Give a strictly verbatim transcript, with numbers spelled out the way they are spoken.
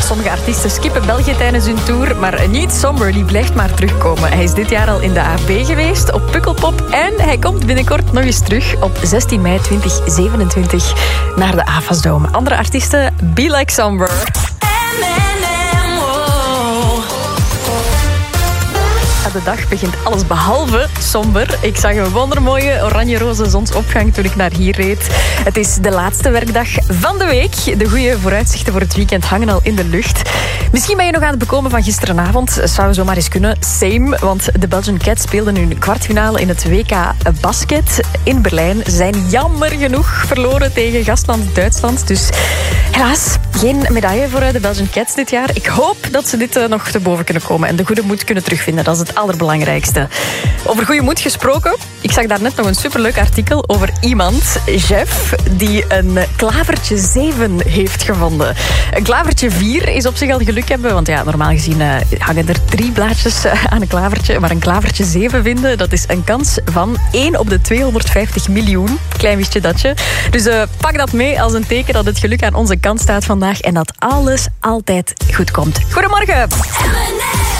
Sommige artiesten skippen België tijdens hun tour, maar niet Somber, die blijft maar terugkomen. Hij is dit jaar al in de A B geweest, op Pukkelpop, en hij komt binnenkort nog eens terug op zestien mei tweeduizend zevenentwintig naar de Avasdome. Andere artiesten, Be Like Somber. De dag begint alles behalve somber. Ik zag een wondermooie oranje-roze zonsopgang toen ik naar hier reed. Het is de laatste werkdag van de week. De goede vooruitzichten voor het weekend hangen al in de lucht. Misschien ben je nog aan het bekomen van gisteravond. Dat zou zomaar eens kunnen. Same, want de Belgian Cats speelden hun kwartfinale in het W K Basket in Berlijn. Ze zijn jammer genoeg verloren tegen gastland Duitsland. Dus helaas, geen medaille voor de Belgian Cats dit jaar. Ik hoop dat ze dit nog te boven kunnen komen en de goede moed kunnen terugvinden. Dat is het allerbelangrijkste. Over goede moed gesproken. Ik zag daar net nog een superleuk artikel over iemand, Jeff, die een klavertje zeven heeft gevonden. Een klavertje vier is op zich al geluk hebben, want ja, normaal gezien uh, hangen er drie blaadjes uh, aan een klavertje, maar een klavertje zeven vinden, dat is een kans van één op de tweehonderdvijftig miljoen. Klein wist je datje. Dus uh, pak dat mee als een teken dat het geluk aan onze kant staat vandaag en dat alles altijd goed komt. Goedemorgen!